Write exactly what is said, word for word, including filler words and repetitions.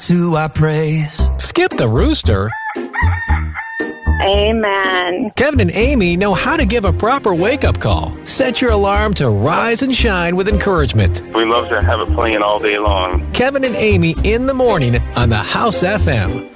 to our praise. Skip the rooster. Amen. Kevin and Amy know how to give a proper wake-up call. Set your alarm to rise and shine with encouragement. We love to have it playing all day long. Kevin and Amy in the morning on the House F M.